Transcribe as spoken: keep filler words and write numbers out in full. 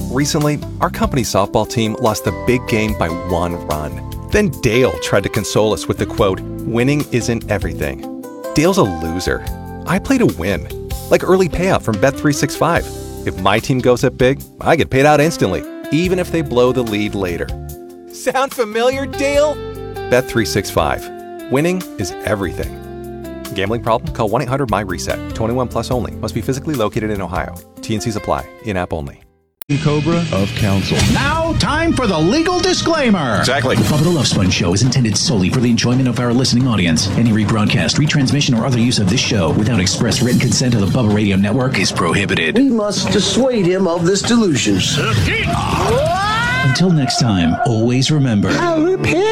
Recently, our company softball team lost the big game by one run. Then Dale tried to console us with the quote, "Winning isn't everything." Dale's a loser. I play to win. Like early payout from Bet three sixty-five. If my team goes up big, I get paid out instantly, even if they blow the lead later. Sound familiar, Dale? Bet three sixty-five. Winning is everything. Gambling problem? Call one eight hundred M Y reset. twenty-one plus only. Must be physically located in Ohio. T N Cs apply. In-app only. Cobra of counsel. Now, time for the legal disclaimer. Exactly. The Bubba the Love Sponge Show is intended solely for the enjoyment of our listening audience. Any rebroadcast, retransmission, or other use of this show without express written consent of the Bubba Radio Network is prohibited. We must dissuade him of this delusion. Until next time, always remember... I'll repent.